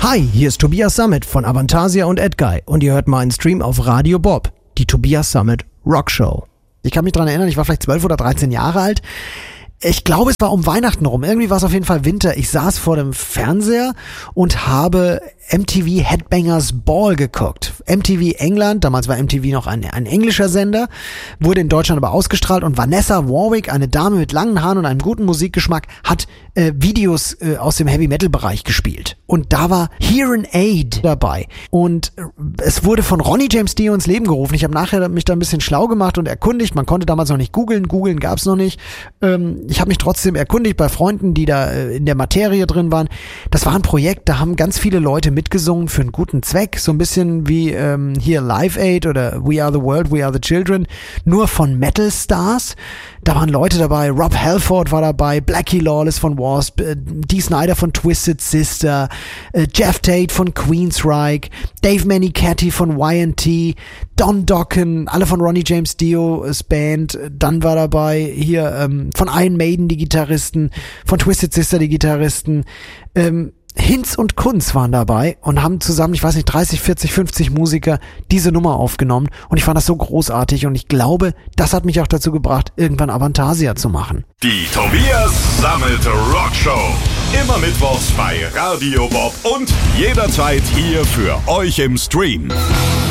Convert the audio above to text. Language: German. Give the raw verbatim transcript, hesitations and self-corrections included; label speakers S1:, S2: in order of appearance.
S1: Hi, hier ist Tobias Sammet von Avantasia und Edguy und ihr hört meinen Stream auf Radio Bob, die Tobias Sammet Rock Show. Ich kann mich daran erinnern, ich war vielleicht zwölf oder dreizehn Jahre alt. Ich glaube, es war um Weihnachten rum. Irgendwie war es auf jeden Fall Winter. Ich saß vor dem Fernseher und habe M T V Headbangers Ball geguckt. M T V England, damals war M T V noch ein, ein englischer Sender, wurde in Deutschland aber ausgestrahlt und Vanessa Warwick, eine Dame mit langen Haaren und einem guten Musikgeschmack, hat äh, Videos äh, aus dem Heavy-Metal-Bereich gespielt. Und da war Hearing Aid dabei. Und äh, es wurde von Ronnie James Dio ins Leben gerufen. Ich habe nachher mich da ein bisschen schlau gemacht und erkundigt. Man konnte damals noch nicht googeln. Googeln gab's noch nicht. Ähm, ich habe mich trotzdem erkundigt bei Freunden, die da äh, in der Materie drin waren. Das war ein Projekt, da haben ganz viele Leute mitgesungen für einen guten Zweck. So ein bisschen wie ähm, hier Live Aid oder We Are the World, We Are the Children. Nur von Metal Stars. Da waren Leute dabei, Rob Halford war dabei, Blackie Lawless von Wasp, äh, Dee Snider von Twisted Sister, äh, Jeff Tate von Queensryche, Dave Mennicatti von Y and T, Don Dokken, alle von Ronnie James Dio's Band. Dann war dabei hier ähm, von Iron Maiden die Gitarristen, von Twisted Sister die Gitarristen, ähm, Hinz und Kunz waren dabei und haben zusammen, ich weiß nicht, dreißig, vierzig, fünfzig Musiker diese Nummer aufgenommen und ich fand das so großartig und ich glaube, das hat mich auch dazu gebracht, irgendwann Avantasia zu machen.
S2: Die Tobias Sammet Rock Show. Immer mittwochs bei Radio Bob und jederzeit hier für euch im Stream.